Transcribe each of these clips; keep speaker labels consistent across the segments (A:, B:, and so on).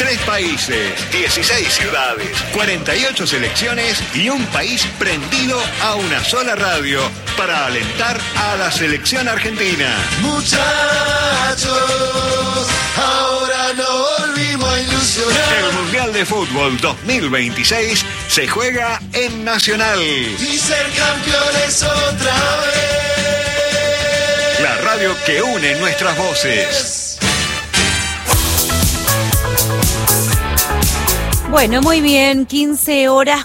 A: 3 países, 16 ciudades, 48 selecciones y un país prendido a una sola radio para alentar a la selección argentina.
B: Muchachos, ahora no volvimos a ilusionar.
A: El Mundial de Fútbol 2026 se juega en Nacional.
B: Y ser campeones otra vez.
A: La radio que une nuestras voces.
C: Bueno, muy bien, 15 horas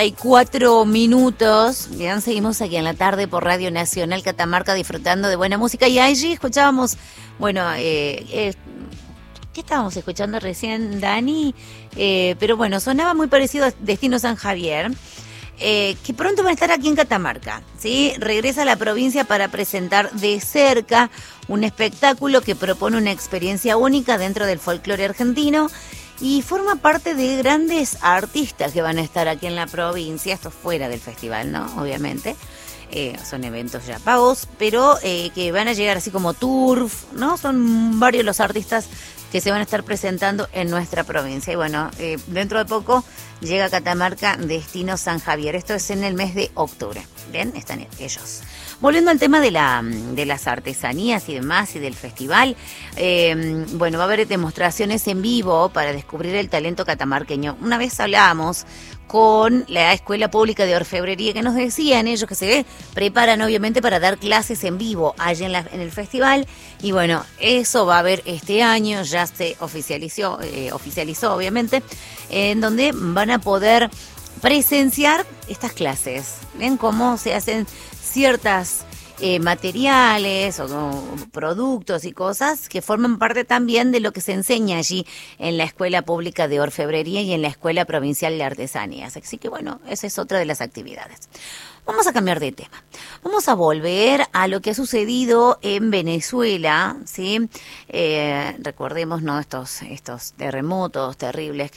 C: 44 minutos. Bien, seguimos aquí en la tarde por Radio Nacional Catamarca disfrutando de buena música. Y allí escuchábamos, bueno, ¿qué estábamos escuchando recién, Dani? Pero bueno, sonaba muy parecido a Destino San Javier, que pronto van a estar aquí en Catamarca, ¿sí? Regresa a la provincia para presentar de cerca un espectáculo que propone una experiencia única dentro del folclore argentino. Y forma parte de grandes artistas que van a estar aquí en la provincia, esto fuera del festival, ¿no? Obviamente, son eventos ya pagos, pero que van a llegar así como Turf, ¿no? Son varios los artistas que se van a estar presentando en nuestra provincia. Y bueno, dentro de poco llega a Catamarca Destino San Javier, esto es en el mes de octubre, ¿bien? Están ellos. Volviendo al tema de las artesanías y demás y del festival, bueno, va a haber demostraciones en vivo para descubrir el talento catamarqueño. Una vez hablábamos con la Escuela Pública de Orfebrería que nos decían ellos que se preparan obviamente para dar clases en vivo allí en el festival. Y bueno, eso va a haber este año, ya se oficializó obviamente, en donde van a poder presenciar estas clases. ¿Ven cómo se hacen ciertas materiales o productos y cosas que forman parte también de lo que se enseña allí en la Escuela Pública de Orfebrería y en la Escuela Provincial de Artesanías? Así que bueno, esa es otra de las actividades. Vamos a cambiar de tema. Vamos a volver a lo que ha sucedido en Venezuela, ¿sí? Recordemos, ¿no? Estos terremotos terribles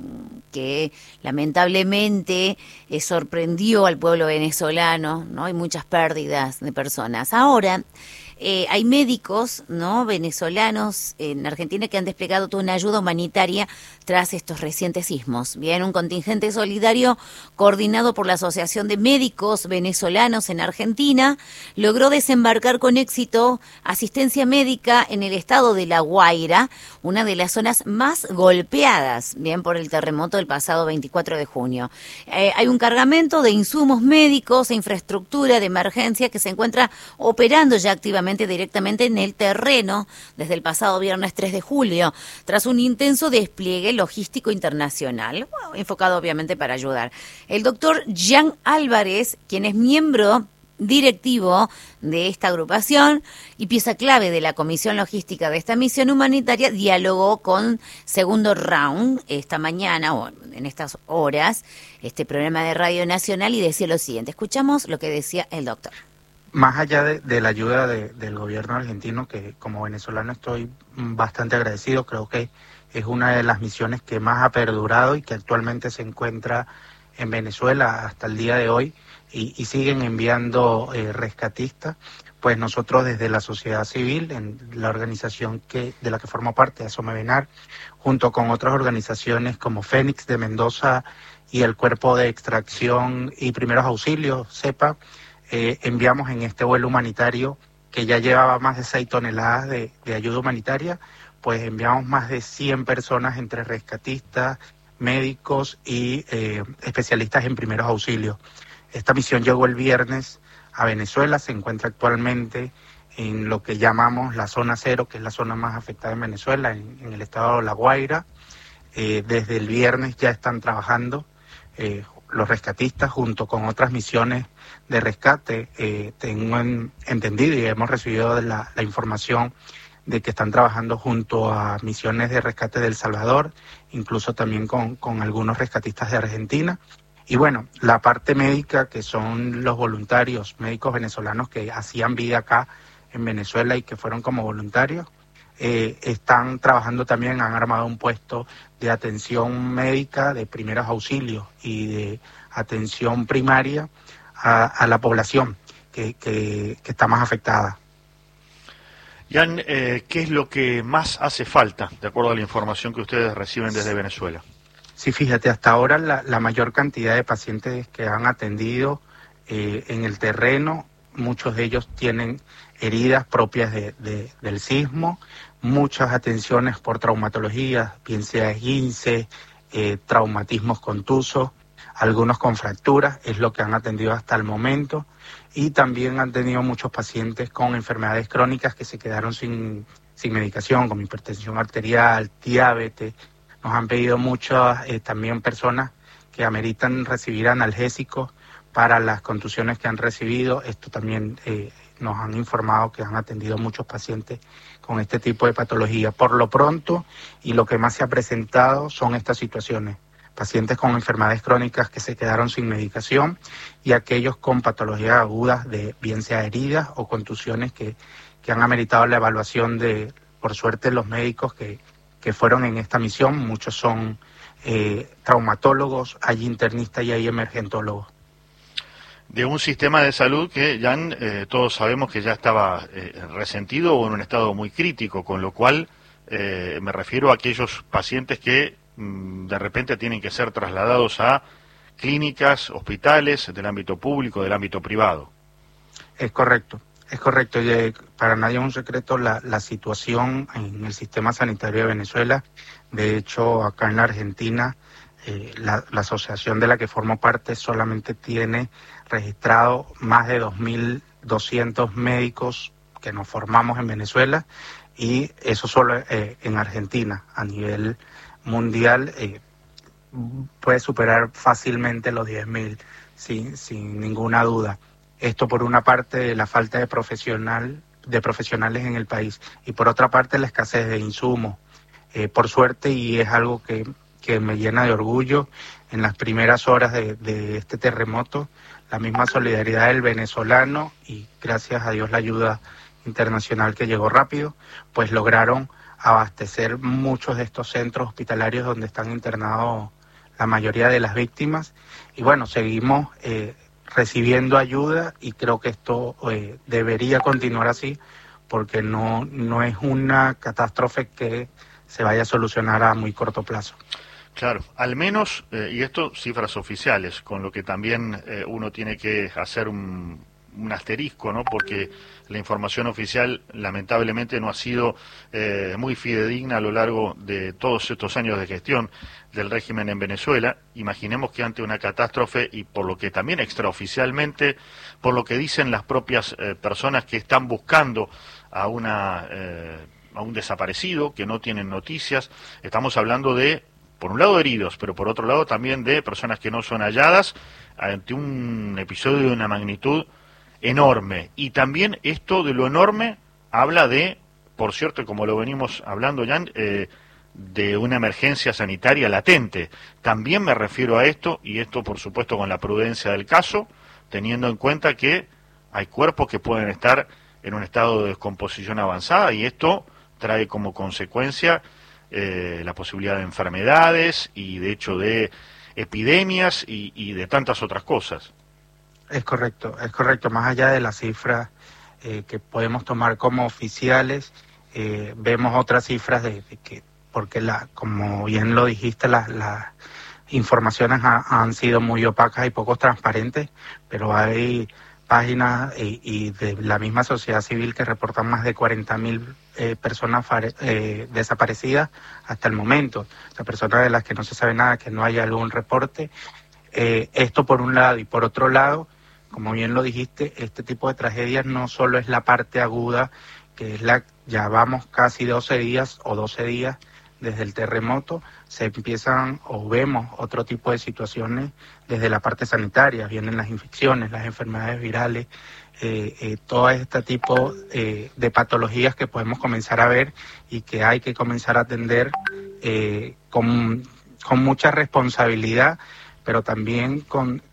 C: que lamentablemente sorprendió al pueblo venezolano, ¿no? Hay muchas pérdidas de personas. Ahora, hay médicos, ¿no? venezolanos en Argentina que han desplegado toda una ayuda humanitaria tras estos recientes sismos. Bien, un contingente solidario coordinado por la Asociación de Médicos Venezolanos en Argentina logró desembarcar con éxito asistencia médica en el estado de La Guaira, una de las zonas más golpeadas, bien, por el terremoto del pasado 24 de junio. Hay un cargamento de insumos médicos e infraestructura de emergencia que se encuentra operando ya activamente directamente en el terreno desde el pasado viernes 3 de julio, tras un intenso despliegue logístico internacional, enfocado obviamente para ayudar. El doctor Jean Álvarez, quien es miembro directivo de esta agrupación y pieza clave de la comisión logística de esta misión humanitaria, dialogó con Segundo Round esta mañana o en estas horas, este programa de Radio Nacional, y decía lo siguiente. Escuchamos lo que decía el doctor.
D: Más allá de la ayuda del gobierno argentino, que como venezolano estoy bastante agradecido, creo que es una de las misiones que más ha perdurado y que actualmente se encuentra en Venezuela hasta el día de hoy, y siguen enviando rescatistas. Pues nosotros desde la sociedad civil, en la organización de la que formo parte, Asomevenar, junto con otras organizaciones como Fénix de Mendoza y el Cuerpo de Extracción y Primeros Auxilios, CEPA, enviamos en este vuelo humanitario que ya llevaba más de 6 toneladas de ayuda humanitaria, pues enviamos más de 100 personas entre rescatistas, médicos y especialistas en primeros auxilios. Esta misión llegó el viernes a Venezuela, se encuentra actualmente en lo que llamamos la zona 0, que es la zona más afectada en Venezuela, en el estado de La Guaira. Desde el viernes ya están trabajando los rescatistas junto con otras misiones de rescate. Tengo entendido y hemos recibido la información de que están trabajando junto a misiones de rescate de El Salvador, incluso también con algunos rescatistas de Argentina. Y bueno, la parte médica, que son los voluntarios médicos venezolanos que hacían vida acá en Venezuela y que fueron como voluntarios, están trabajando también, han armado un puesto de atención médica, de primeros auxilios y de atención primaria a la población que está más afectada.
E: Jan, ¿qué es lo que más hace falta, de acuerdo a la información que ustedes reciben desde Venezuela?
D: Sí, fíjate, hasta ahora la mayor cantidad de pacientes que han atendido en el terreno, muchos de ellos tienen heridas propias del sismo, muchas atenciones por traumatología, bien sea esguince, traumatismos contusos, algunos con fracturas, es lo que han atendido hasta el momento, y también han tenido muchos pacientes con enfermedades crónicas que se quedaron sin medicación, como hipertensión arterial, diabetes. Nos han pedido muchas también personas que ameritan recibir analgésicos para las contusiones que han recibido. Esto también nos han informado que han atendido muchos pacientes con este tipo de patología. Por lo pronto, y lo que más se ha presentado son estas situaciones: pacientes con enfermedades crónicas que se quedaron sin medicación y aquellos con patologías agudas de bien sea heridas o contusiones que han ameritado la evaluación de, por suerte, los médicos que fueron en esta misión. Muchos son traumatólogos, hay internistas y hay emergentólogos.
E: De un sistema de salud que, Jan, todos sabemos que ya estaba resentido o en un estado muy crítico, con lo cual me refiero a aquellos pacientes que de repente tienen que ser trasladados a clínicas, hospitales, del ámbito público, del ámbito privado.
D: Es correcto. Para nadie es un secreto la situación en el sistema sanitario de Venezuela. De hecho, acá en la Argentina, la asociación de la que formo parte solamente tiene registrado más de 2.200 médicos que nos formamos en Venezuela, y eso solo en Argentina. A nivel mundial puede superar fácilmente los 10.000 sin ninguna duda. Esto por una parte, la falta de profesionales en el país, y por otra parte la escasez de insumos. Por suerte, y es algo que me llena de orgullo, en las primeras horas de este terremoto, la misma solidaridad del venezolano y gracias a Dios la ayuda internacional que llegó rápido, pues lograron abastecer muchos de estos centros hospitalarios donde están internados la mayoría de las víctimas. Y bueno, seguimos recibiendo ayuda, y creo que esto debería continuar así, porque no es una catástrofe que se vaya a solucionar a muy corto plazo.
E: Claro, al menos, y esto cifras oficiales, con lo que también uno tiene que hacer un asterisco, ¿no? Porque la información oficial lamentablemente no ha sido muy fidedigna a lo largo de todos estos años de gestión del régimen en Venezuela. Imaginemos que ante una catástrofe, y por lo que también extraoficialmente, por lo que dicen las propias personas que están buscando a un desaparecido, que no tienen noticias, estamos hablando de, por un lado, heridos, pero por otro lado también de personas que no son halladas ante un episodio de una magnitud enorme. Y también esto de lo enorme habla de, por cierto, como lo venimos hablando, Jan, de una emergencia sanitaria latente. También me refiero a esto, y esto por supuesto con la prudencia del caso, teniendo en cuenta que hay cuerpos que pueden estar en un estado de descomposición avanzada, y esto trae como consecuencia la posibilidad de enfermedades y de hecho de epidemias y de tantas otras cosas.
D: Es correcto. Más allá de las cifras que podemos tomar como oficiales, vemos otras cifras de que, porque como bien lo dijiste, las informaciones han sido muy opacas y poco transparentes, pero hay páginas y de la misma sociedad civil que reportan más de 40.000 personas desaparecidas hasta el momento. O sea, personas de las que no se sabe nada, que no hay algún reporte. Esto por un lado, y por otro lado, como bien lo dijiste, este tipo de tragedias no solo es la parte aguda, que es ya vamos casi 12 días desde el terremoto, se empiezan o vemos otro tipo de situaciones desde la parte sanitaria. Vienen las infecciones, las enfermedades virales, todo este tipo de patologías que podemos comenzar a ver y que hay que comenzar a atender con mucha responsabilidad, pero también con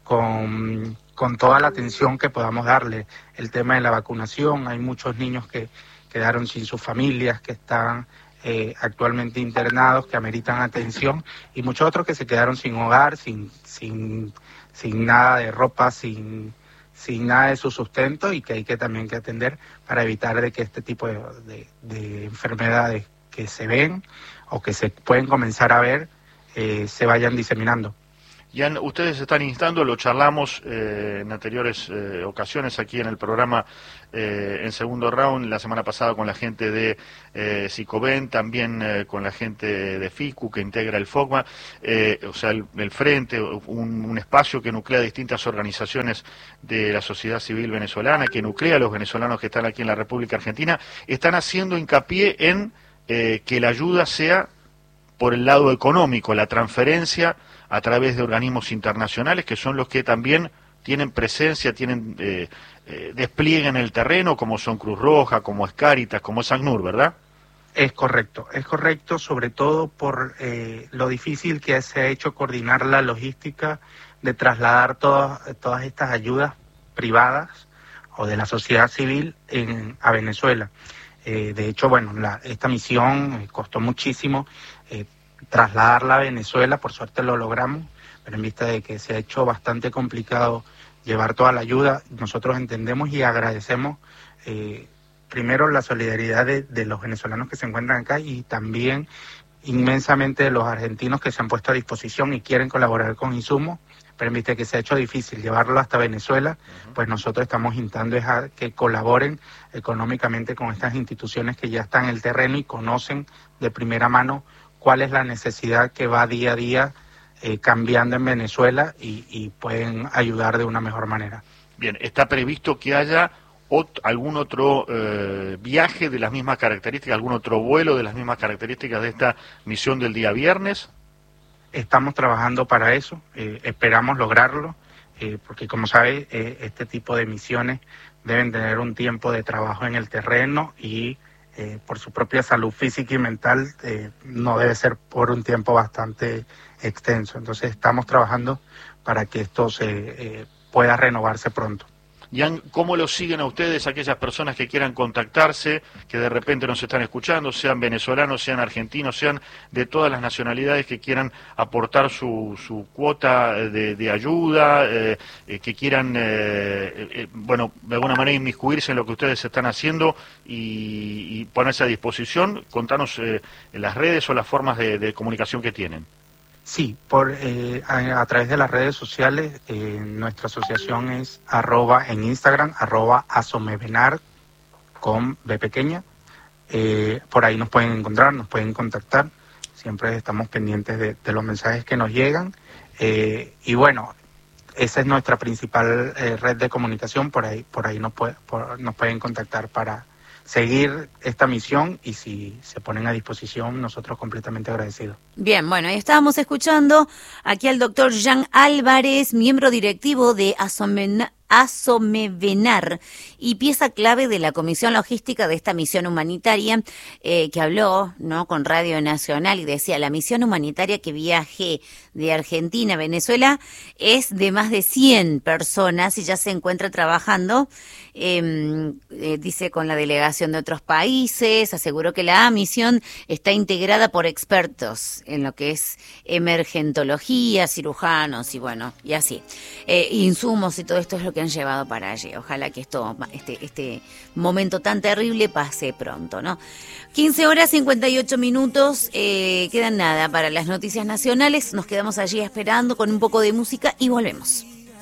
D: toda la atención que podamos darle. El tema de la vacunación, hay muchos niños que quedaron sin sus familias, que están actualmente internados, que ameritan atención, y muchos otros que se quedaron sin hogar, sin nada de ropa, sin sin nada de su sustento y que hay que también que atender para evitar de que este tipo de enfermedades que se ven o que se pueden comenzar a ver se vayan diseminando.
E: Ya ustedes están instando, lo charlamos en anteriores ocasiones aquí en el programa en segundo round, la semana pasada con la gente de Sicoben, también con la gente de FICU que integra el FOCMA, o sea, el Frente, un espacio que nuclea distintas organizaciones de la sociedad civil venezolana, que nuclea a los venezolanos que están aquí en la República Argentina, están haciendo hincapié en que la ayuda sea por el lado económico, la transferencia a través de organismos internacionales que son los que también tienen presencia, tienen despliegue en el terreno, como son Cruz Roja, como es Cáritas, como es ACNUR, ¿verdad?
D: Es correcto, sobre todo por lo difícil que se ha hecho coordinar la logística de trasladar todas estas ayudas privadas o de la sociedad civil a Venezuela. De hecho, bueno, esta misión costó muchísimo trasladarla a Venezuela, por suerte lo logramos, pero en vista de que se ha hecho bastante complicado llevar toda la ayuda, nosotros entendemos y agradecemos primero la solidaridad de los venezolanos que se encuentran acá y también inmensamente de los argentinos que se han puesto a disposición y quieren colaborar con insumos, pero en vista de que se ha hecho difícil llevarlo hasta Venezuela, pues nosotros estamos instando a que colaboren económicamente con estas instituciones que ya están en el terreno y conocen de primera mano cuál es la necesidad que va día a día cambiando en Venezuela y pueden ayudar de una mejor manera.
E: Bien, ¿está previsto que haya algún otro viaje de las mismas características, algún otro vuelo de las mismas características de esta misión del día viernes?
D: Estamos trabajando para eso, esperamos lograrlo, porque como sabe, este tipo de misiones deben tener un tiempo de trabajo en el terreno y por su propia salud física y mental no debe ser por un tiempo bastante extenso. Entonces estamos trabajando para que esto se pueda renovarse pronto.
E: Jan, ¿cómo lo siguen a ustedes aquellas personas que quieran contactarse, que de repente nos están escuchando, sean venezolanos, sean argentinos, sean de todas las nacionalidades que quieran aportar su cuota de ayuda, que quieran, bueno, de alguna manera inmiscuirse en lo que ustedes están haciendo y ponerse a disposición? Contanos las redes o las formas de comunicación que tienen.
D: Sí, a través de las redes sociales, nuestra asociación es en Instagram, @asomevenar con B pequeña. Por ahí nos pueden encontrar, nos pueden contactar. Siempre estamos pendientes de los mensajes que nos llegan. Y bueno, esa es nuestra principal red de comunicación. Por ahí nos pueden contactar para seguir esta misión y si se ponen a disposición, nosotros completamente agradecidos.
C: Bien, bueno, ahí estábamos escuchando aquí al doctor Jan Álvarez, miembro directivo de Asomevenar y pieza clave de la comisión logística de esta misión humanitaria, que habló, ¿no?, con Radio Nacional y decía: la misión humanitaria que viaje de Argentina a Venezuela es de más de 100 personas y ya se encuentra trabajando, dice, con la delegación de otros países. Aseguró que la misión está integrada por expertos en lo que es emergentología, cirujanos y bueno, y así, insumos y todo esto es lo que han llevado para allí. Ojalá que este momento tan terrible pase pronto, ¿no? 15:58, quedan nada para las noticias nacionales, nos quedamos allí esperando con un poco de música y volvemos.